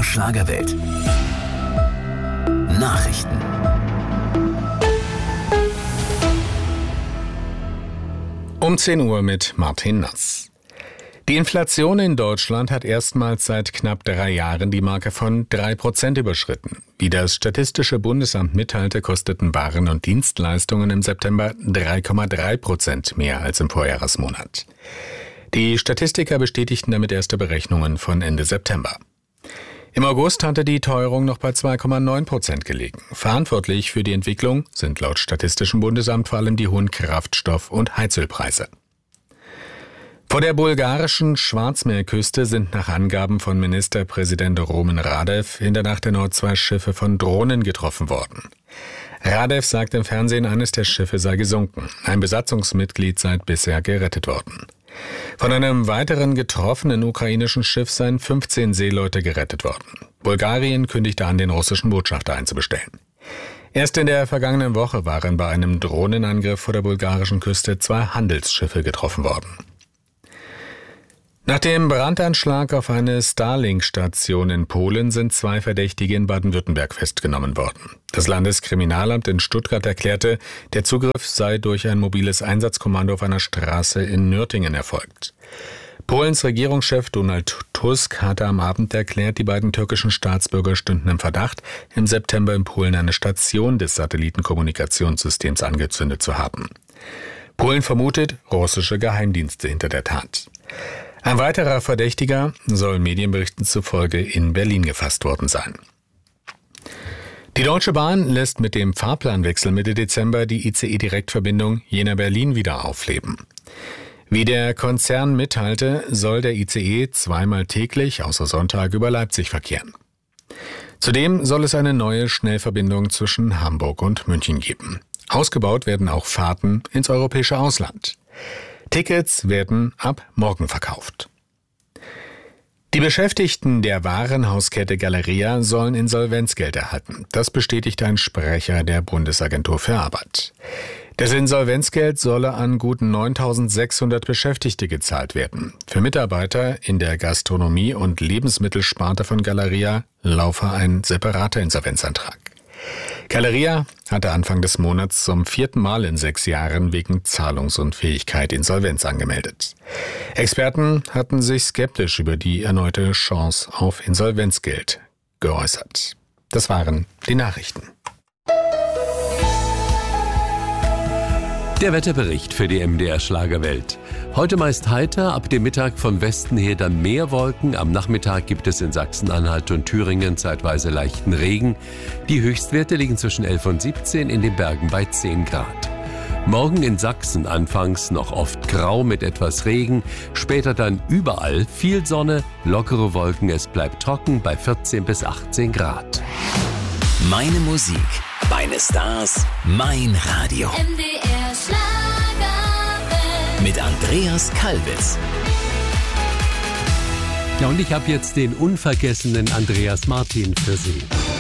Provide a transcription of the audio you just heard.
MDR Schlagerwelt. Nachrichten. Um 10 Uhr mit Martin Nass. Die Inflation in Deutschland hat erstmals seit knapp 3 Jahren die Marke von 3% überschritten. Wie das Statistische Bundesamt mitteilte, kosteten Waren und Dienstleistungen im September 3,3% mehr als im Vorjahresmonat. Die Statistiker bestätigten damit erste Berechnungen von Ende September. Im August hatte die Teuerung noch bei 2,9% gelegen. Verantwortlich für die Entwicklung sind laut Statistischem Bundesamt vor allem die hohen Kraftstoff- und Heizölpreise. Vor der bulgarischen Schwarzmeerküste sind nach Angaben von Ministerpräsident Rumen Radev in der Nacht erneut 2 Schiffe von Drohnen getroffen worden. Radev sagt im Fernsehen, eines der Schiffe sei gesunken. Ein Besatzungsmitglied sei bisher gerettet worden. Von einem weiteren getroffenen ukrainischen Schiff seien 15 Seeleute gerettet worden. Bulgarien kündigte an, den russischen Botschafter einzubestellen. Erst in der vergangenen Woche waren bei einem Drohnenangriff vor der bulgarischen Küste 2 Handelsschiffe getroffen worden. Nach dem Brandanschlag auf eine Starlink-Station in Polen sind 2 Verdächtige in Baden-Württemberg festgenommen worden. Das Landeskriminalamt in Stuttgart erklärte, der Zugriff sei durch ein mobiles Einsatzkommando auf einer Straße in Nürtingen erfolgt. Polens Regierungschef Donald Tusk hatte am Abend erklärt, die beiden türkischen Staatsbürger stünden im Verdacht, im September in Polen eine Station des Satellitenkommunikationssystems angezündet zu haben. Polen vermutet russische Geheimdienste hinter der Tat. Ein weiterer Verdächtiger soll Medienberichten zufolge in Berlin gefasst worden sein. Die Deutsche Bahn lässt mit dem Fahrplanwechsel Mitte Dezember die ICE-Direktverbindung Jena-Berlin wieder aufleben. Wie der Konzern mitteilte, soll der ICE 2-mal täglich außer Sonntag über Leipzig verkehren. Zudem soll es eine neue Schnellverbindung zwischen Hamburg und München geben. Ausgebaut werden auch Fahrten ins europäische Ausland. Tickets werden ab morgen verkauft. Die Beschäftigten der Warenhauskette Galeria sollen Insolvenzgeld erhalten. Das bestätigte ein Sprecher der Bundesagentur für Arbeit. Das Insolvenzgeld solle an gut 9.600 Beschäftigte gezahlt werden. Für Mitarbeiter in der Gastronomie- und Lebensmittelsparte von Galeria laufe ein separater Insolvenzantrag. Galeria hatte Anfang des Monats zum 4. Mal in 6 Jahren wegen Zahlungsunfähigkeit Insolvenz angemeldet. Experten hatten sich skeptisch über die erneute Chance auf Insolvenzgeld geäußert. Das waren die Nachrichten. Der Wetterbericht für die MDR Schlagerwelt. Heute meist heiter, ab dem Mittag von Westen her dann mehr Wolken. Am Nachmittag gibt es in Sachsen-Anhalt und Thüringen zeitweise leichten Regen. Die Höchstwerte liegen zwischen 11 und 17, in den Bergen bei 10 Grad. Morgen in Sachsen anfangs noch oft grau mit etwas Regen, später dann überall viel Sonne, lockere Wolken, es bleibt trocken bei 14 bis 18 Grad. Meine Musik, meine Stars, mein Radio. MDR Schlagerwelt. Mit Andreas Kalbitz. Ja, und ich habe jetzt den unvergessenen Andreas Martin für Sie.